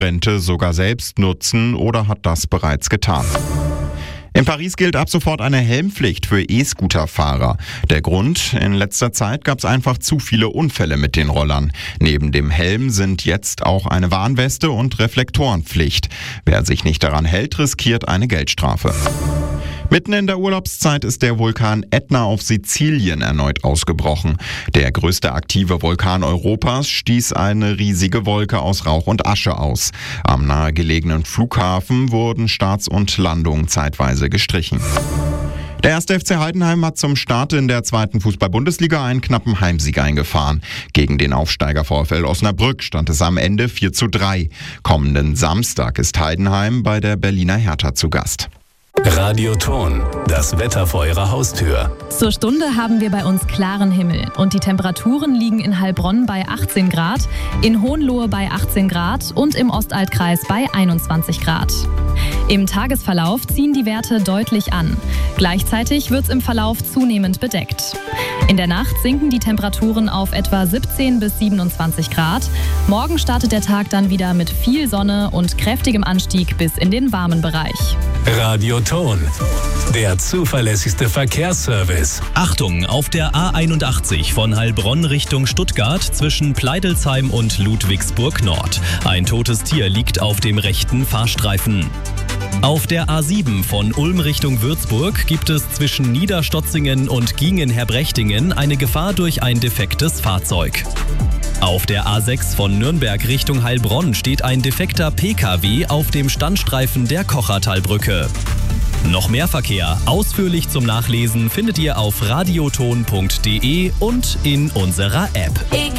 Rente sogar selbst nutzen oder hat das bereits getan. In Paris gilt ab sofort eine Helmpflicht für E-Scooter-Fahrer. Der Grund? In letzter Zeit gab es einfach zu viele Unfälle mit den Rollern. Neben dem Helm sind jetzt auch eine Warnweste und Reflektorenpflicht. Wer sich nicht daran hält, riskiert eine Geldstrafe. Mitten in der Urlaubszeit ist der Vulkan Ätna auf Sizilien erneut ausgebrochen. Der größte aktive Vulkan Europas stieß eine riesige Wolke aus Rauch und Asche aus. Am nahegelegenen Flughafen wurden Starts und Landungen zeitweise gestrichen. Der 1. FC Heidenheim hat zum Start in der 2. Fußball-Bundesliga einen knappen Heimsieg eingefahren. Gegen den Aufsteiger VfL Osnabrück stand es am Ende 4:3. Kommenden Samstag ist Heidenheim bei der Berliner Hertha zu Gast. Radioton, das Wetter vor Ihrer Haustür. Zur Stunde haben wir bei uns klaren Himmel und die Temperaturen liegen in Heilbronn bei 18 Grad, in Hohenlohe bei 18 Grad und im Ostaltkreis bei 21 Grad. Im Tagesverlauf ziehen die Werte deutlich an. Gleichzeitig wird es im Verlauf zunehmend bedeckt. In der Nacht sinken die Temperaturen auf etwa 17 bis 27 Grad. Morgen startet der Tag dann wieder mit viel Sonne und kräftigem Anstieg bis in den warmen Bereich. Radioton, der zuverlässigste Verkehrsservice. Achtung, auf der A81 von Heilbronn Richtung Stuttgart zwischen Pleidelsheim und Ludwigsburg Nord. Ein totes Tier liegt auf dem rechten Fahrstreifen. Auf der A7 von Ulm Richtung Würzburg gibt es zwischen Niederstotzingen und Giengen-Herbrechtingen eine Gefahr durch ein defektes Fahrzeug. Auf der A6 von Nürnberg Richtung Heilbronn steht ein defekter PKW auf dem Standstreifen der Kochertalbrücke. Noch mehr Verkehr, ausführlich zum Nachlesen, findet ihr auf radioton.de und in unserer App.